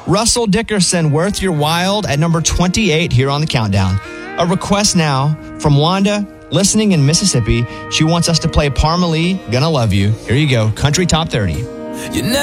Russell Dickerson, Worth Your Wild at number 28 here on the countdown. A request now from Wanda, listening in Mississippi. She wants us to play Parmalee, Gonna Love You. Here you go, Country Top 30. You never